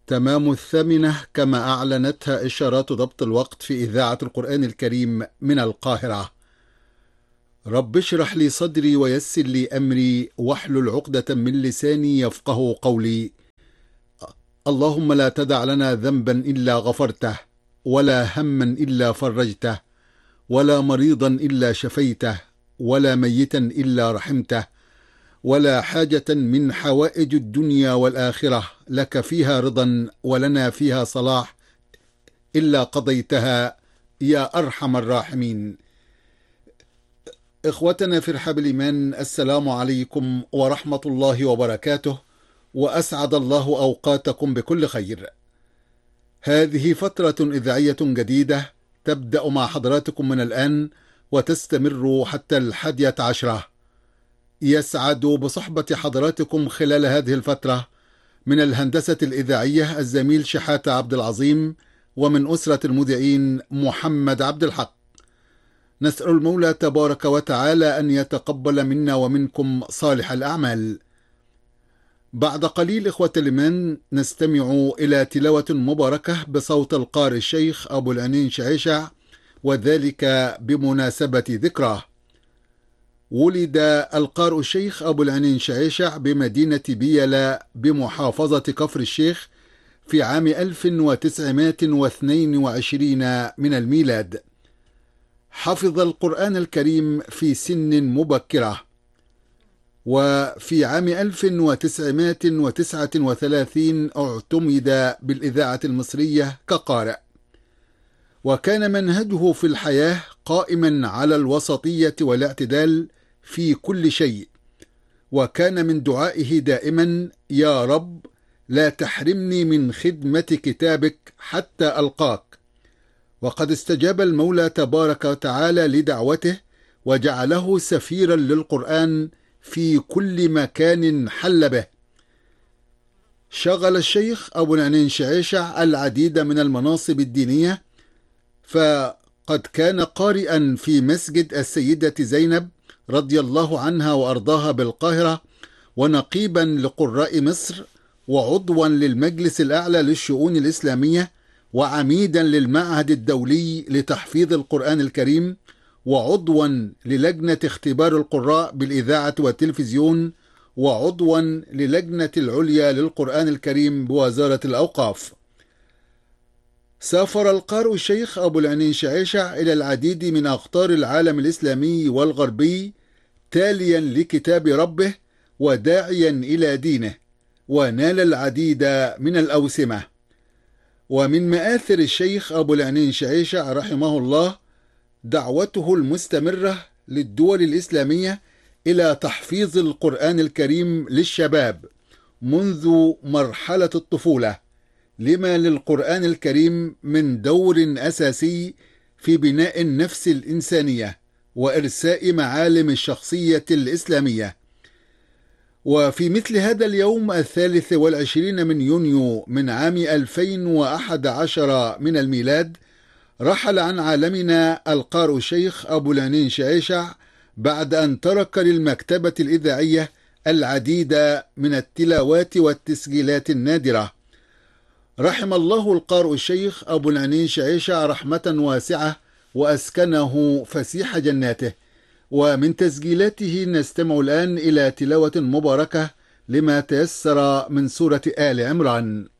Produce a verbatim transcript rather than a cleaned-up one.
تمام الثامنة كما أعلنتها إشارات ضبط الوقت في إذاعة القرآن الكريم من القاهرة. رب اشرح لي صدري ويسر لي أمري واحلل عقدة من لساني يفقه قولي. اللهم لا تدع لنا ذنبا إلا غفرته، ولا هما إلا فرجته، ولا مريضا إلا شفيته، ولا ميتا إلا رحمته، ولا حاجة من حوائج الدنيا والآخرة لك فيها رضا ولنا فيها صلاح إلا قضيتها يا أرحم الراحمين. إخوتنا في رحاب الإيمان، السلام عليكم ورحمة الله وبركاته، وأسعد الله أوقاتكم بكل خير. هذه فترة إذاعية جديدة تبدأ مع حضراتكم من الآن وتستمر حتى الحادية عشرة. يسعد بصحبة حضراتكم خلال هذه الفترة من الهندسة الإذاعية الزميل شحاتة عبد العظيم، ومن أسرة المذيعين محمد عبد الحق. نسأل المولى تبارك وتعالى أن يتقبل منا ومنكم صالح الأعمال. بعد قليل إخوة الإيمان نستمع إلى تلاوة مباركة بصوت القارئ الشيخ أبو العنين شعيشع، وذلك بمناسبة ذكراه. ولد القارئ الشيخ أبو العنين شعيشع بمدينة بيلا بمحافظة كفر الشيخ في عام ألف وتسعمائة واثنين وعشرين من الميلاد. حفظ القرآن الكريم في سن مبكرة، وفي عام ألف وتسعمائة وتسعة وثلاثين اعتمد بالإذاعة المصرية كقارئ، وكان منهجه في الحياة قائما على الوسطية والاعتدال في كل شيء، وكان من دعائه دائما: يا رب لا تحرمني من خدمة كتابك حتى ألقاك. وقد استجاب المولى تبارك وتعالى لدعوته وجعله سفيرا للقرآن في كل مكان حل به. شغل الشيخ أبو العنين شعيشع العديد من المناصب الدينية، فقد كان قارئا في مسجد السيدة زينب رضي الله عنها وأرضاها بالقاهرة، ونقيبا لقراء مصر، وعضوا للمجلس الأعلى للشؤون الإسلامية، وعميدا للمعهد الدولي لتحفيظ القرآن الكريم، وعضوا للجنة اختبار القراء بالإذاعة والتلفزيون، وعضوا للجنة العليا للقرآن الكريم بوزارة الأوقاف. سافر القارئ الشيخ أبو العنين شعيشع إلى العديد من أقطار العالم الإسلامي والغربي تاليا لكتاب ربه وداعيا إلى دينه، ونال العديد من الأوسمة. ومن مآثر الشيخ أبو العنين شعيشع رحمه الله دعوته المستمرة للدول الإسلامية إلى تحفيظ القرآن الكريم للشباب منذ مرحلة الطفولة، لما للقرآن الكريم من دور أساسي في بناء النفس الإنسانية وإرساء معالم الشخصية الإسلامية. وفي مثل هذا اليوم الثالث والعشرين من يونيو من عام ألفين وأحد عشر من الميلاد رحل عن عالمنا القارئ الشيخ أبو العنين شعيشع، بعد أن ترك للمكتبة الإذاعية العديد من التلاوات والتسجيلات النادرة. رحم الله القارئ الشيخ أبو العنين شعيشع رحمة واسعة، وأسكنه فسيح جناته. ومن تسجيلاته نستمع الآن إلى تلاوة مباركة لما تيسر من سورة آل عمران.